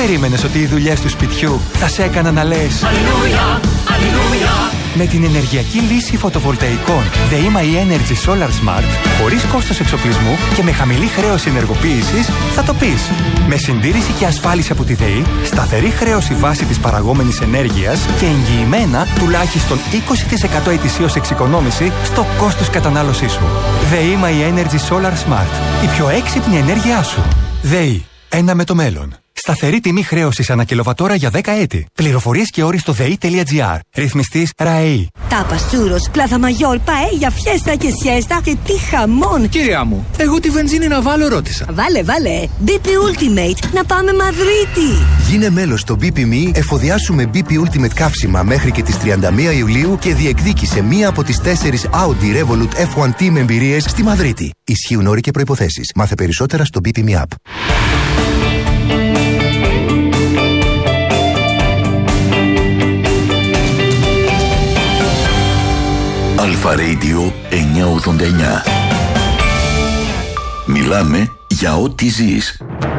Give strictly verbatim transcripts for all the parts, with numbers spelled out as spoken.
περίμενες ότι οι δουλειές του σπιτιού θα σε έκαναν να λες Αλληλούια, Αλληλούια? Με την ενεργειακή λύση φωτοβολταϊκών ΔΕΗ My Energy Solar Smart, χωρίς κόστος εξοπλισμού και με χαμηλή χρέωση ενεργοποίησης, θα το πεις. Με συντήρηση και ασφάλιση από τη ΔΕΗ, σταθερή χρέωση βάση της παραγόμενης ενέργειας και εγγυημένα τουλάχιστον είκοσι τοις εκατό ετησίως εξοικονόμηση στο κόστος κατανάλωσής σου. ΔΕΗ My Energy Solar Smart. Η πιο έξυπνη ενέργειά σου. ΔΕΗ. Ένα με το μέλλον. Σταθερή τιμή χρέωσης ανά κιλοβατόρα για δέκα έτη. Πληροφορίες και όροι στο δei.gr. Ρυθμιστής ΡΑΕΗ. Τάπας, τσούρος, πλάθα μαγιόρ, παέλια, φιέστα και σιέστα και τι χαμόν. Κυρία μου, εγώ τη βενζίνη να βάλω ρώτησα. Βάλε, βάλε. μπι πι Ultimate, να πάμε Μαδρίτη. Γίνε μέλος στο μπι πι Me, εφοδιάσουμε μπι πι Ultimate καύσιμα μέχρι και τις τριάντα μία Ιουλίου και διεκδίκησε μία από τις τέσσερις Audi Revolut εφ ουάν Team εμπειρίες στη Μαδρίτη. Ισχύουν όροι και προϋποθέσεις. Μάθε περισσότερα στο μπι πι Me App. Αλφα Radio εννιακόσια ογδόντα εννιά. Μιλάμε για ό,τι ζεις.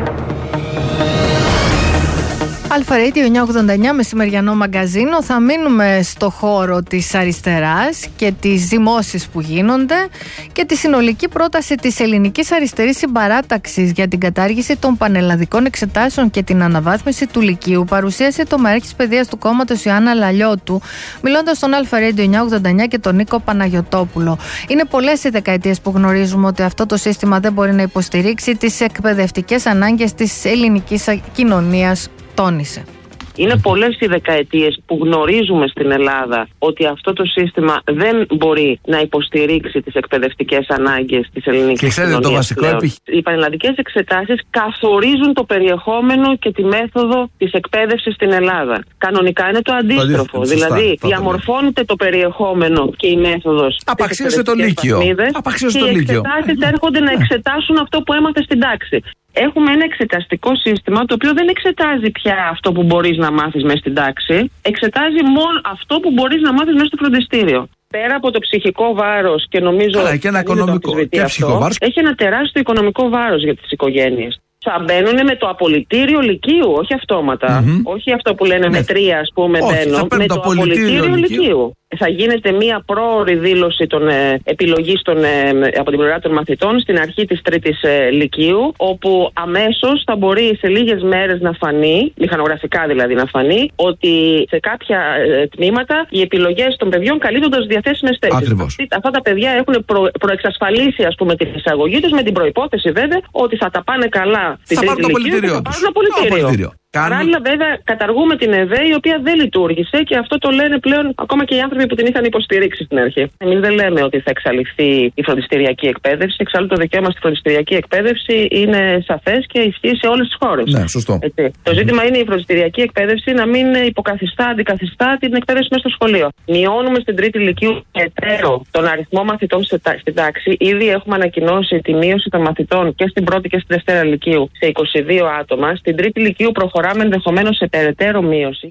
Αλφα Radio εννιακόσια ογδόντα εννιά, μεσημεριανό μαγκαζίνο. Θα μείνουμε στο χώρο της αριστεράς και τις ζυμώσεις που γίνονται και τη συνολική πρόταση της ελληνικής αριστερής συμπαράταξης για την κατάργηση των πανελλαδικών εξετάσεων και την αναβάθμιση του Λυκείου. Παρουσίασε το Μαρέχης Παιδείας του κόμματος Ιωάννα Λαλιώτου, μιλώντας στον Αλφα Radio εννιακόσια ογδόντα εννιά και τον Νίκο Παναγιωτόπουλο. Είναι πολλές οι δεκαετίες που γνωρίζουμε ότι αυτό το σύστημα δεν μπορεί να υποστηρίξει τις εκπαιδευτικές ανάγκες της ελληνικής κοινωνίας. Τόνισε. Είναι πολλές οι δεκαετίες που γνωρίζουμε στην Ελλάδα ότι αυτό το σύστημα δεν μπορεί να υποστηρίξει τις εκπαιδευτικές ανάγκες της ελληνικής κοινωνίας. Και ξέρετε το βασικό επιχ... Οι πανελλαδικές εξετάσεις καθορίζουν το περιεχόμενο και τη μέθοδο της εκπαίδευσης στην Ελλάδα. Κανονικά είναι το αντίστροφο. Το δηλαδή σωστά, διαμορφώνεται το περιεχόμενο και η μέθοδος. Απαξίωσε το Λύκειο. Απαξίωσε το Λύκειο. Και οι εξετάσεις έρχονται να εξετάσουν αυτό που έμαθε στην τάξη. Έχουμε ένα εξεταστικό σύστημα το οποίο δεν εξετάζει πια αυτό που μπορείς να μάθεις μέσα στην τάξη. Εξετάζει μόνο αυτό που μπορείς να μάθεις μέσα στο φροντιστήριο. Πέρα από το ψυχικό βάρος και νομίζω. Αλλά και ένα οικονομικό και ψυχικό βάρος. Έχει ένα τεράστιο οικονομικό βάρος για τις οικογένειες. Θα μπαίνουν με το απολυτήριο Λυκείου, όχι αυτόματα. Mm-hmm. Όχι αυτό που λένε ναι. με τρία, ας πούμε, όχι, μπαίνω. Με το, το απολυτήριο Λυκείου. Λυκείου. Θα γίνεται μία πρόωρη δήλωση των ε, επιλογής των, ε, από την πλευρά των μαθητών στην αρχή της τρίτης ε, Λυκείου, όπου αμέσως θα μπορεί σε λίγες μέρες να φανεί, μηχανογραφικά δηλαδή να φανεί, ότι σε κάποια ε, τμήματα οι επιλογές των παιδιών καλύπτονται ως διαθέσιμες θέσεις. Αυτά τα παιδιά έχουν προ, προεξασφαλίσει, ας πούμε, την εισαγωγή τους με την προϋπόθεση βέβαια ότι θα τα πάνε καλά στην τρίτη Λυκείου και θα πάρουν απολυτήριο. Παράλληλα, βέβαια, καταργούμε την ΕΔΕ, η οποία δεν λειτουργήσε και αυτό το λένε πλέον ακόμα και οι άνθρωποι που την είχαν υποστηρίξει στην αρχή. Εμείς δεν λέμε ότι θα εξαλειφθεί η φροντιστηριακή εκπαίδευση. Εξάλλου, το δικαίωμα στη φροντιστηριακή εκπαίδευση είναι σαφές και ισχύει σε όλες τις χώρες. Ναι, σωστό. Έτσι. Το ζήτημα είναι η φροντιστηριακή εκπαίδευση να μην υποκαθιστά, αντικαθιστά την εκπαίδευση μέσα στο σχολείο. Μειώνουμε στην τρίτη Λυκείου περαιτέρω τον αριθμό μαθητών στην τάξη. Ήδη έχουμε ανακοινώσει τη μείωση των μαθητών και στην πρώτη και στη δευτέρα Λυκείου σε είκοσι δύο άτομα. Στην τρίτη Λυκείου προχωράμε ενδεχομένως σε περαιτέρω μείωση.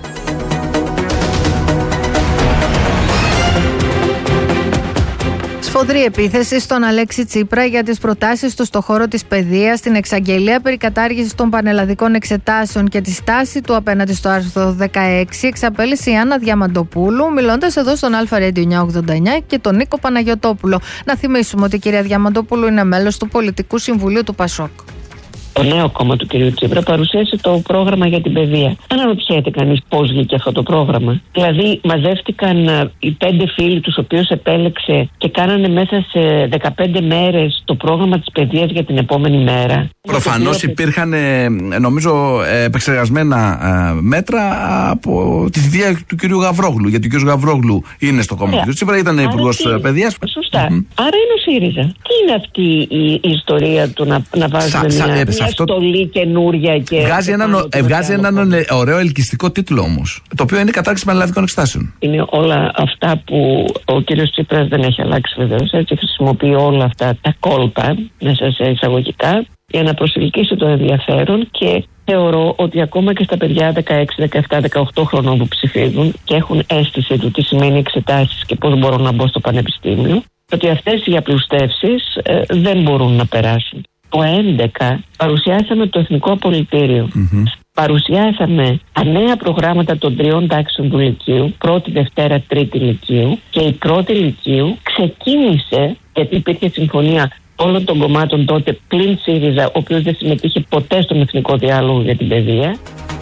Σφοδρή επίθεση στον Αλέξη Τσίπρα για τις προτάσεις του στο χώρο της παιδείας, την εξαγγελία περί κατάργησης των πανελλαδικών εξετάσεων και τη στάση του απέναντι στο άρθρο δεκαέξι, εξαπέλυσε η Άννα Διαμαντοπούλου, μιλώντας εδώ στον Αλφα Radio εννιακόσια ογδόντα εννιά και τον Νίκο Παναγιωτόπουλο. Να θυμίσουμε ότι η κυρία Διαμαντοπούλου είναι μέλος του Πολιτικού Συμβουλίου του Πασόκ. Το νέο κόμμα του κ. Τσίπρα παρουσίασε το πρόγραμμα για την παιδεία. Αναρωτιέται κανείς πώς βγήκε αυτό το πρόγραμμα. Δηλαδή, μαζεύτηκαν οι πέντε φίλοι τους, οποίους επέλεξε και κάνανε μέσα σε δεκαπέντε μέρες το πρόγραμμα της παιδείας για την επόμενη μέρα. Προφανώς υπήρχαν, νομίζω, επεξεργασμένα μέτρα από τη θητεία του κ. Γαβρόγλου. Γιατί ο κ. Γαβρόγλου είναι στο κόμμα του κ. Τσίπρα, ήταν υπουργός παιδείας. Σωστά. Mm-hmm. Άρα είναι ο ΣΥΡΙΖΑ. Τι είναι αυτή η, η ιστορία του να, να βάζουμε μια, μια αυτό... στολή καινούρια και. Βγάζει έναν, ε, βγάζει έναν ωραίο ελκυστικό τίτλο όμως. Το οποίο είναι η κατάργηση πανελλαδικών εξετάσεων. Είναι όλα αυτά που ο κ. Τσίπρας δεν έχει αλλάξει βεβαίως. Έτσι χρησιμοποιεί όλα αυτά τα κόλπα μέσα σε εισαγωγικά για να προσελκύσει το ενδιαφέρον και θεωρώ ότι ακόμα και στα παιδιά δεκαέξι, δεκαεπτά, δεκαοκτώ χρονών που ψηφίζουν και έχουν αίσθηση του τι σημαίνει εξετάσεις και πώς μπορώ να μπω στο πανεπιστήμιο, ότι αυτές οι απλουστεύσεις ε, δεν μπορούν να περάσουν. Το έντεκα παρουσιάσαμε το Εθνικό Απολυτήριο. Mm-hmm. παρουσιάσαμε τα νέα προγράμματα των τριών τάξεων του Λυκείου, πρώτη, Δευτέρα, Τρίτη Λυκείου, και η πρώτη Λυκείου ξεκίνησε, γιατί υπήρχε συμφωνία όλων των κομμάτων τότε, πλην ΣΥΡΙΖΑ, ο οποίος δεν συμμετείχε ποτέ στον Εθνικό Διάλογο για την Παιδεία.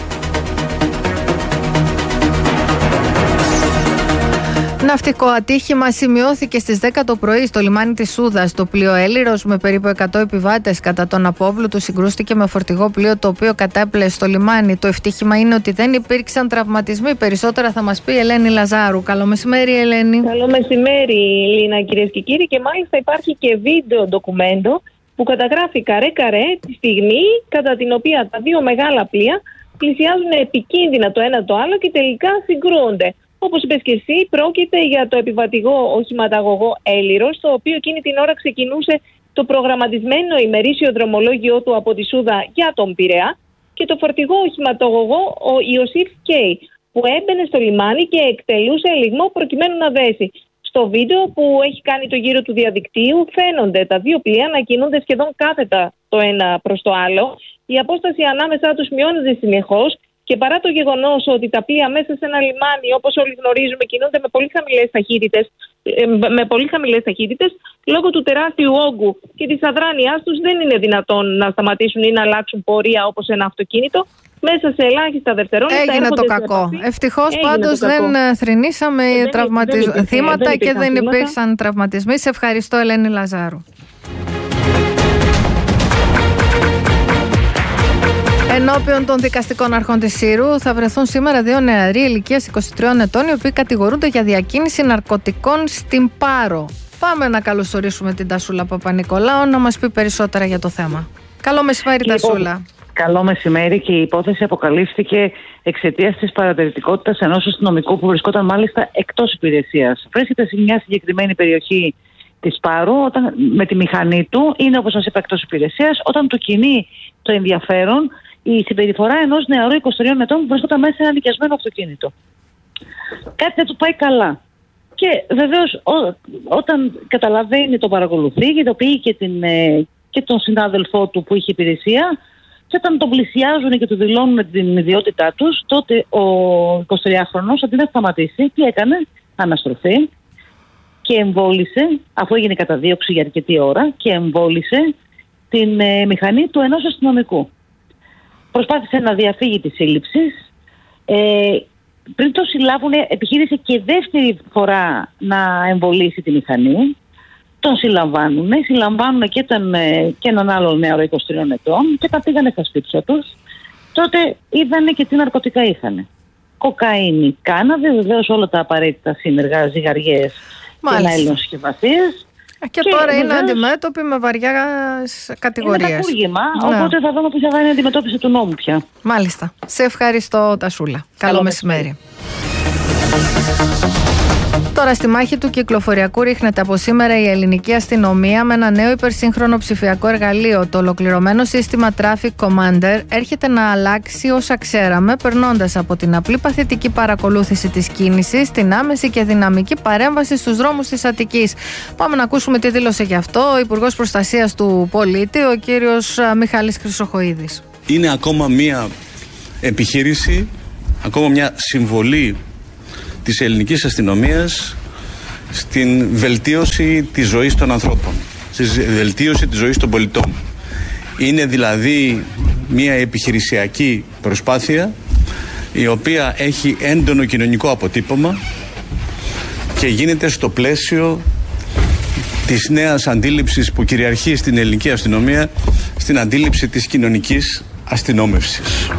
Ναυτικό ατύχημα σημειώθηκε στις δέκα το πρωί στο λιμάνι της Σούδας. Το πλοίο Έλυρος με περίπου εκατό επιβάτες κατά τον απόβλητο συγκρούστηκε με φορτηγό πλοίο το οποίο κατέπλε στο λιμάνι. Το ευτύχημα είναι ότι δεν υπήρξαν τραυματισμοί. Περισσότερα θα μας πει η Ελένη Λαζάρου. Καλό μεσημέρι, Ελένη. Καλό μεσημέρι, Λίνα, κυρίες και κύριοι. Και μάλιστα υπάρχει και βίντεο ντοκουμέντο που καταγράφει καρέ-καρέ τη στιγμή κατά την οποία τα δύο μεγάλα πλοία πλησιάζουν επικίνδυνα το ένα το άλλο και τελικά συγκρούονται. Όπως είπες και εσύ, πρόκειται για το επιβατηγό οχηματαγωγό Έλυρος, το οποίο εκείνη την ώρα ξεκινούσε το προγραμματισμένο ημερήσιο δρομολόγιο του από τη Σούδα για τον Πειραιά, και το φορτηγό οχηματαγωγό ο Ιωσήφ Κέι, που έμπαινε στο λιμάνι και εκτελούσε ελιγμό προκειμένου να δέσει. Στο βίντεο που έχει κάνει το γύρο του διαδικτύου φαίνονται τα δύο πλοία να κινούνται σχεδόν κάθετα το ένα προς το άλλο. Η απόσταση ανάμεσά τους μειώνεται συνεχώς. Και παρά το γεγονός ότι τα πλοία μέσα σε ένα λιμάνι, όπως όλοι γνωρίζουμε, κινούνται με πολύ χαμηλές ταχύτητες, με πολύ χαμηλές ταχύτητες, λόγω του τεράστιου όγκου και της αδράνειάς τους δεν είναι δυνατόν να σταματήσουν ή να αλλάξουν πορεία όπως ένα αυτοκίνητο. Μέσα σε ελάχιστα δευτερόλεπτα έγινε το κακό. Ευτυχώς πάντως δεν θρηνήσαμε τραυματισ... θύματα και δεν υπήρξαν τραυματισμοί. Σε ευχαριστώ, Ελένη Λαζάρου. Ενώπιον των δικαστικών αρχών της Σύρου θα βρεθούν σήμερα δύο νεαροί ηλικίας είκοσι τριών ετών, οι οποίοι κατηγορούνται για διακίνηση ναρκωτικών στην Πάρο. Πάμε να καλωσορίσουμε την Τασούλα Παπα-Νικολάου να μας πει περισσότερα για το θέμα. Καλό μεσημέρι, Τασούλα. Καλό μεσημέρι. Και η υπόθεση αποκαλύφθηκε εξαιτίας της παρατηρητικότητας ενός αστυνομικού που βρισκόταν μάλιστα εκτός υπηρεσίας. Βρίσκεται σε μια συγκεκριμένη περιοχή της Πάρου, όταν, με τη μηχανή του, είναι όπως σας είπα εκτός υπηρεσίας, όταν του κινεί το ενδιαφέρον η συμπεριφορά ενός νεαρού είκοσι τριών ετών που βρισκόταν μέσα σε ένα νοικιασμένο αυτοκίνητο. Κάτι δεν του πάει καλά. Και βεβαίως ό, όταν καταλαβαίνει, το παρακολουθεί, ειδοποιεί και, την, ε, και τον συνάδελφό του που είχε υπηρεσία, και όταν τον πλησιάζουν και του δηλώνουν την ιδιότητά τους, τότε ο εικοσιτριάχρονος, αντί να σταματήσει, τι έκανε? Αναστροφή και εμβόλισε, αφού έγινε καταδίωξη για αρκετή ώρα, και εμβόλισε την ε, μηχανή του ενός αστυνομικού. Προσπάθησε να διαφύγει τη σύλληψη. Ε, πριν το συλλάβουν, επιχείρησε και δεύτερη φορά να εμβολήσει τη μηχανή. Τον συλλαμβάνουν. Συλλαμβάνουν και, τον, και έναν άλλο νεαρό είκοσι τριών ετών, και όταν πήγανε στα σπίτια τους, τότε είδανε και τι ναρκωτικά είχαν. Κοκαίνη, κάναβη, βεβαίως όλα τα απαραίτητα σήμεργα, ζυγαριές και νάιλον συσκευασίες. Και, και τώρα βεβαίως είναι αντιμέτωποι με βαριά κατηγορίες. Είναι κακούργημα, ναι. Οπότε θα δούμε ποια θα είναι η αντιμετώπιση του νόμου πια. Μάλιστα. Σε ευχαριστώ, Τασούλα. Καλό, Καλό μεσημέρι. Τώρα στη μάχη του κυκλοφοριακού ρίχνεται από σήμερα η ελληνική αστυνομία με ένα νέο υπερσύγχρονο ψηφιακό εργαλείο. Το ολοκληρωμένο σύστημα Traffic Commander έρχεται να αλλάξει όσα ξέραμε, περνώντας από την απλή παθητική παρακολούθηση της κίνησης στην άμεση και δυναμική παρέμβαση στους δρόμους της Αττικής. Πάμε να ακούσουμε τι δήλωσε γι' αυτό ο Υπουργός Προστασίας του Πολίτη, ο κύριος Μιχάλης Χρυσοχοΐδης. Είναι ακόμα μια επιχείρηση, ακόμα μια συμβολή της ελληνικής αστυνομίας στην βελτίωση της ζωής των ανθρώπων, στη βελτίωση της ζωής των πολιτών. Είναι δηλαδή μια επιχειρησιακή προσπάθεια η οποία έχει έντονο κοινωνικό αποτύπωμα και γίνεται στο πλαίσιο της νέας αντίληψης που κυριαρχεί στην ελληνική αστυνομία, στην αντίληψη της κοινωνικής αστυνόμευσης.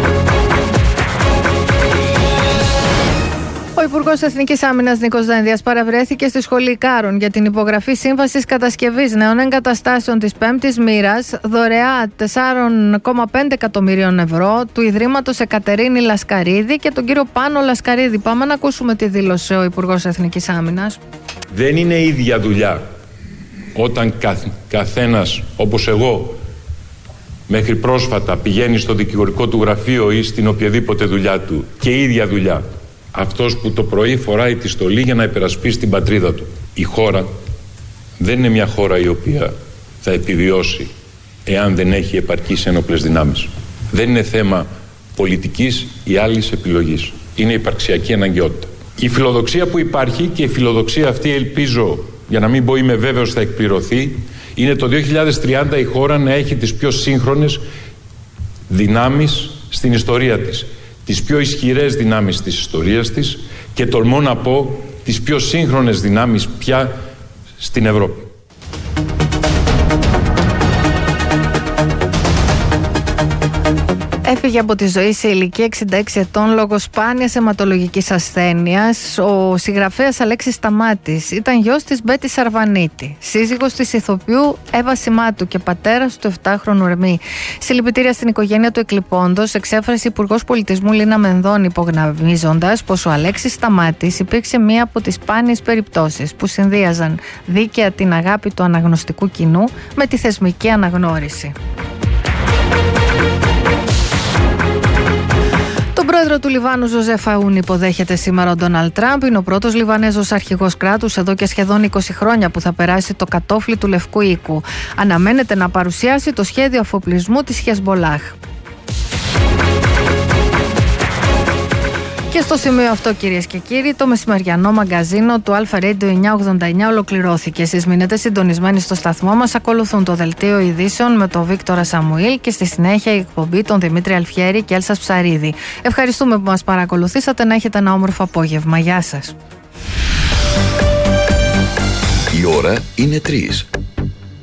Ο Υπουργός Εθνικής Άμυνας Νίκος Δένδιας παραβρέθηκε στη Σχολή Ικάρων για την υπογραφή σύμβασης κατασκευής νέων εγκαταστάσεων της πέμπτης μοίρας, δωρεά τέσσερα κόμμα πέντε εκατομμυρίων ευρώ, του Ιδρύματος Εκατερίνη Λασκαρίδη και τον κύριο Πάνο Λασκαρίδη. Πάμε να ακούσουμε τι δήλωσε ο Υπουργός Εθνικής Άμυνας. Δεν είναι ίδια δουλειά όταν καθ, καθένας όπως εγώ μέχρι πρόσφατα πηγαίνει στο δικηγορικό του γραφείο ή στην οποιαδήποτε δουλειά του, και η ίδια δουλειά αυτός που το πρωί φοράει τη στολή για να υπερασπίσει την πατρίδα του. Η χώρα δεν είναι μια χώρα η οποία θα επιβιώσει εάν δεν έχει επαρκείς ένοπλες δυνάμεις. Δεν είναι θέμα πολιτικής ή άλλης επιλογής. Είναι υπαρξιακή αναγκαιότητα. Η φιλοδοξία που υπάρχει, και η φιλοδοξία αυτή ελπίζω, για να μην πω είμαι βέβαιος θα εκπληρωθεί, είναι το δύο χιλιάδες τριάντα η χώρα να έχει τις πιο σύγχρονες δυνάμεις στην ιστορία της. Τις πιο ισχυρές δυνάμεις της ιστορίας της και τολμώ να πω τις πιο σύγχρονες δυνάμεις πια στην Ευρώπη. Έφυγε από τη ζωή σε ηλικία εξήντα έξι ετών λόγω σπάνιας αιματολογικής ασθένειας ο συγγραφέας Αλέξης Σταμάτης. Ήταν γιος της Μπέτη Σαρβανίτη, σύζυγος της ηθοποιού Εύα Σιμάτου και πατέρας του επτάχρονου Ερμή. Συλληπιτήρια στην οικογένεια του εκλειπώντος, εξέφρασε Υπουργός Πολιτισμού Λίνα Μενδώνη, υπογραμμίζοντας πως ο Αλέξης Σταμάτης υπήρξε μία από τις σπάνιες περιπτώσεις που συνδύαζαν δίκαια την αγάπη του αναγνωστικού κοινού με τη θεσμική αναγνώριση. Τον πρόεδρο του Λιβάνου, Ζωζεφ Αούν, υποδέχεται σήμερα ο Ντόναλντ Τραμπ. Είναι ο πρώτος Λιβανέζος αρχηγός κράτους εδώ και σχεδόν είκοσι χρόνια που θα περάσει το κατόφλι του Λευκού Οίκου. Αναμένεται να παρουσιάσει το σχέδιο αφοπλισμού της Χεσμολάχ. Και στο σημείο αυτό, κυρίες και κύριοι, το μεσημεριανό μαγκαζίνο του Αλφα Radio εννιακόσια ογδόντα εννιά ολοκληρώθηκε. Εσείς μείνετε συντονισμένοι στο σταθμό μας. Ακολουθούν το δελτίο ειδήσεων με τον Βίκτορα Σαμουήλ και στη συνέχεια η εκπομπή των Δημήτρη Αλφιέρη και Έλσας Ψαρίδη. Ευχαριστούμε που μας παρακολουθήσατε. Να έχετε ένα όμορφο απόγευμα. Γεια σας. Η ώρα είναι τρεις.